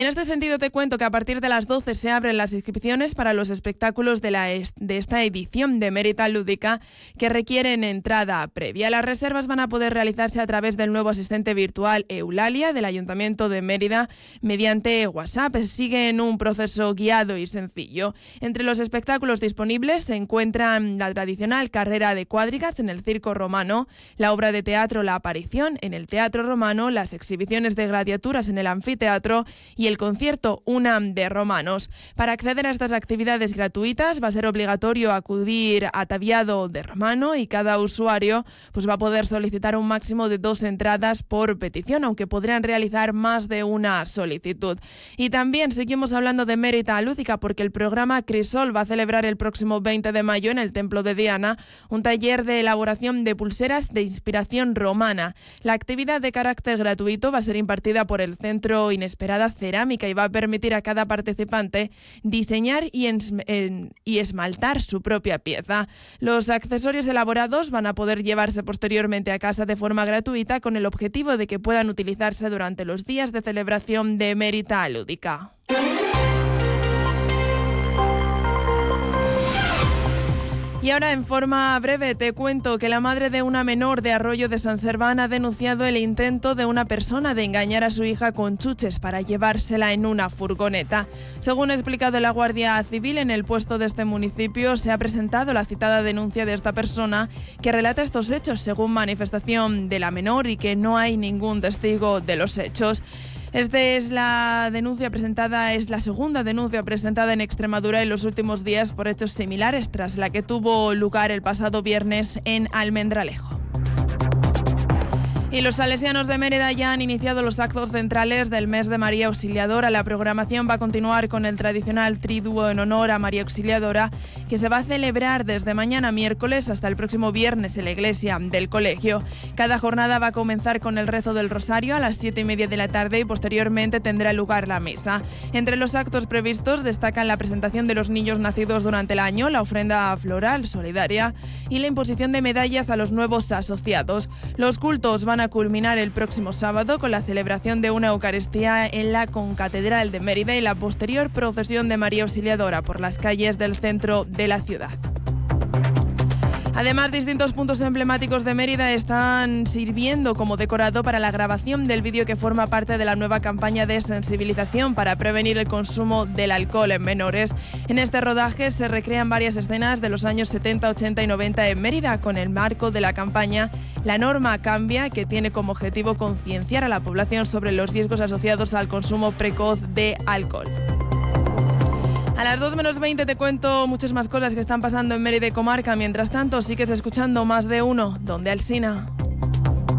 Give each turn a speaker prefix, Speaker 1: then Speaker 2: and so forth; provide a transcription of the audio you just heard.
Speaker 1: En este sentido te cuento que a partir de las 12 se abren las inscripciones para los espectáculos de esta edición de Mérida Lúdica que requieren entrada previa. Las reservas van a poder realizarse a través del nuevo asistente virtual Eulalia del Ayuntamiento de Mérida mediante WhatsApp. Siguen un proceso guiado y sencillo. Entre los espectáculos disponibles se encuentran la tradicional carrera de cuadrigas en el Circo Romano, la obra de teatro La Aparición en el Teatro Romano, las exhibiciones de gladiaturas en el Anfiteatro y el concierto UNAM de Romanos. Para acceder a estas actividades gratuitas va a ser obligatorio acudir ataviado de romano y cada usuario va a poder solicitar un máximo de 2 entradas por petición, aunque podrían realizar más de una solicitud. Y también seguimos hablando de Mérida Lúdica porque el programa Crisol va a celebrar el próximo 20 de mayo en el Templo de Diana un taller de elaboración de pulseras de inspiración romana. La actividad de carácter gratuito va a ser impartida por el Centro Inesperada Cerámica y va a permitir a cada participante diseñar y esmaltar su propia pieza. Los accesorios elaborados van a poder llevarse posteriormente a casa de forma gratuita con el objetivo de que puedan utilizarse durante los días de celebración de Mérida Lúdica. Y ahora, en forma breve, te cuento que la madre de una menor de Arroyo de San Serván ha denunciado el intento de una persona de engañar a su hija con chuches para llevársela en una furgoneta. Según ha explicado la Guardia Civil, en el puesto de este municipio se ha presentado la citada denuncia de esta persona que relata estos hechos según manifestación de la menor y que no hay ningún testigo de los hechos. Esta es la segunda denuncia presentada en Extremadura en los últimos días por hechos similares, tras la que tuvo lugar el pasado viernes en Almendralejo. Y los salesianos de Mérida ya han iniciado los actos centrales del mes de María Auxiliadora. La programación va a continuar con el tradicional triduo en honor a María Auxiliadora, que se va a celebrar desde mañana miércoles hasta el próximo viernes en la iglesia del colegio. Cada jornada va a comenzar con el rezo del rosario a las 7:30 de la tarde y posteriormente tendrá lugar la misa. Entre los actos previstos destacan la presentación de los niños nacidos durante el año, la ofrenda floral solidaria y la imposición de medallas a los nuevos asociados. Los cultos van a culminar el próximo sábado con la celebración de una Eucaristía en la Concatedral de Mérida y la posterior procesión de María Auxiliadora por las calles del centro de la ciudad. Además, distintos puntos emblemáticos de Mérida están sirviendo como decorado para la grabación del vídeo que forma parte de la nueva campaña de sensibilización para prevenir el consumo del alcohol en menores. En este rodaje se recrean varias escenas de los años 70, 80 y 90 en Mérida con el marco de la campaña La norma cambia, que tiene como objetivo concienciar a la población sobre los riesgos asociados al consumo precoz de alcohol. A las 2 menos 20 te cuento muchas más cosas que están pasando en Mérida y comarca. Mientras tanto, sigues escuchando Más de Uno, donde Alsina.